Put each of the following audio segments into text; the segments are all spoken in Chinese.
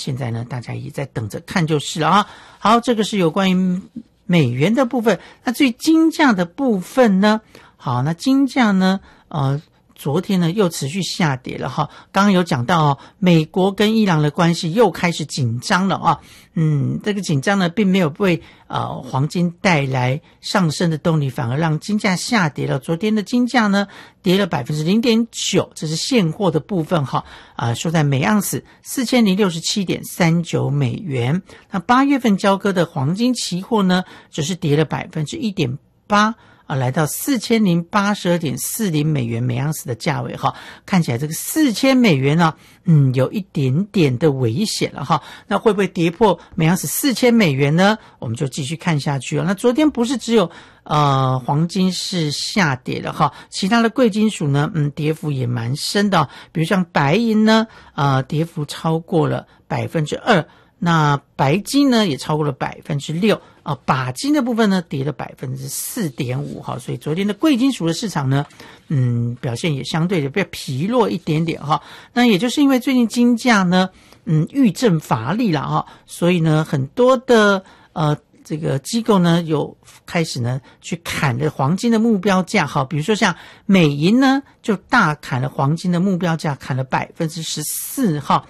现在呢大家也在等着看就是了啊。好，这个是有关于美元的部分。那至于金价的部分呢，好，那金价呢昨天呢又持续下跌了哈，刚刚有讲到美国跟伊朗的关系又开始紧张了啊，这个紧张呢并没有为黄金带来上升的动力，反而让金价下跌了。昨天的金价呢跌了 0.9%， 这是现货的部分哈，收在每盎司 4067.39 美元。那8月份交割的黄金期货呢只是跌了 1.8%。来到 4082.40 美元每盎司的价位哈，看起来这个4000美元呢有一点点的危险了哈。那会不会跌破每盎司4000美元呢？我们就继续看下去了。那昨天不是只有黄金是下跌的哈，其他的贵金属呢跌幅也蛮深的比如像白银呢跌幅超过了 2%， 那白金呢也超过了 6%，钯金的部分呢跌了 4.5%， 哈，所以昨天的贵金属的市场呢表现也相对的比较疲弱一点点哈。那也就是因为最近金价呢遇震乏力了哈，所以呢很多的这个机构呢有开始呢去砍了黄金的目标价哈，比如说像美银呢就大砍了黄金的目标价，砍了 14% 哈。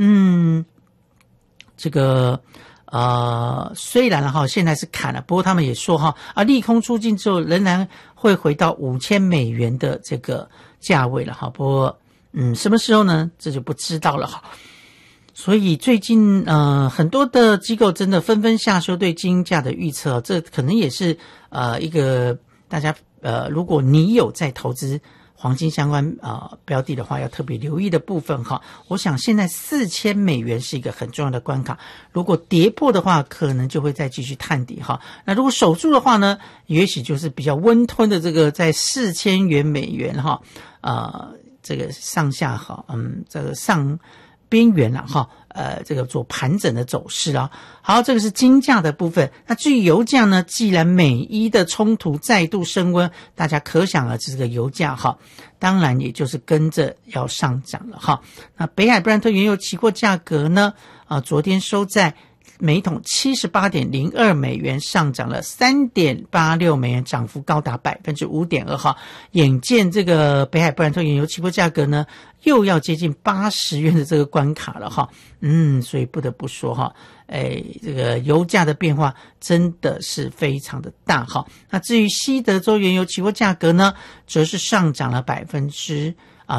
这个虽然哈现在是砍了，不过他们也说哈利空出尽之后仍然会回到5000美元的这个价位了哈。不过什么时候呢？这就不知道了哈。所以最近很多的机构真的纷纷下修对金价的预测，这可能也是一个大家如果你有在投资黄金相关标的的话要特别留意的部分哈。我想现在4000美元是一个很重要的关卡，如果跌破的话可能就会再继续探底哈。那如果守住的话呢，也许就是比较温吞的这个在4000美元哈这个上下哈这个上边缘了哈，这个做盘整的走势啊。好，这个是金价的部分。那至于油价呢，既然美伊的冲突再度升温，大家可想而知这个油价哈，当然也就是跟着要上涨了哈。那北海布兰特原油期货价格呢昨天收在每桶 78.02 美元，上涨了 3.86 美元，涨幅高达 5.2% 哈。眼见这个北海布兰特原油期货价格呢又要接近80元的这个关卡了哈。所以不得不说哈，这个油价的变化真的是非常的大哈。那至于西德州原油期货价格呢，则是上涨了 4.4%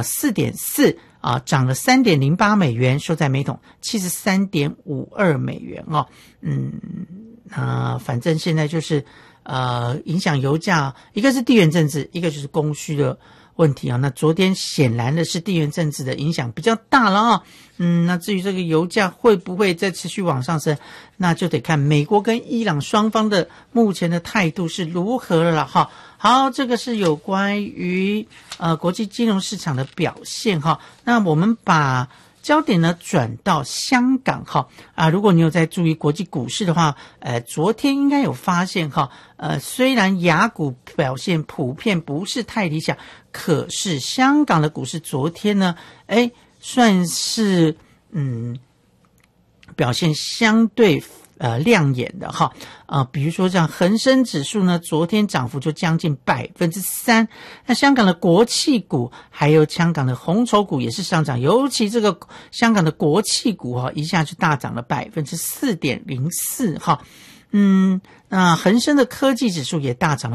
涨了 3.08 美元，收在每桶 73.52 美元反正现在就是影响油价，一个是地缘政治，一个就是供需的问题那昨天显然的是地缘政治的影响比较大了那至于这个油价会不会再持续往上升，那就得看美国跟伊朗双方的目前的态度是如何了哈。好，这个是有关于国际金融市场的表现哈。那我们把焦点呢转到香港哈如果你有在注意国际股市的话昨天应该有发现哈虽然亚股表现普遍不是太理想，可是香港的股市昨天呢算是表现相对亮眼的哈比如说像恒生指数呢昨天涨幅就将近 3%， 那香港的国企股还有香港的红筹股也是上涨，尤其这个香港的国企股一下就大涨了 4.04% 哈那恒生的科技指数也大涨了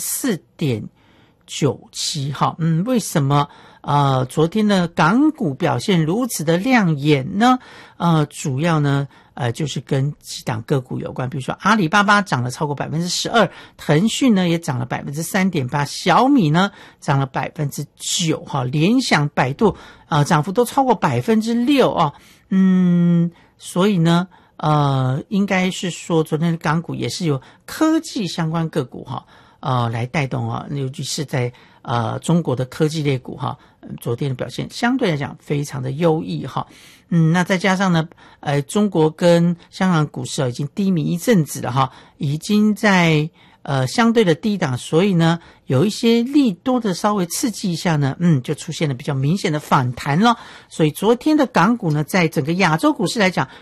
4.97% 哈为什么昨天的港股表现如此的亮眼呢主要呢就是跟几档个股有关，比如说阿里巴巴涨了超过 12%， 腾讯呢也涨了 3.8%， 小米呢涨了 9%哈，联想、百度涨幅都超过 6%所以呢应该是说昨天的港股也是有科技相关个股来带动尤其是在中国的科技类股昨天的表现相对来讲非常的优异那再加上呢中国跟香港股市已经低迷一阵子了已经在相对的低档，所以呢有一些利多的稍微刺激一下呢就出现了比较明显的反弹了。所以昨天的港股呢在整个亚洲股市来讲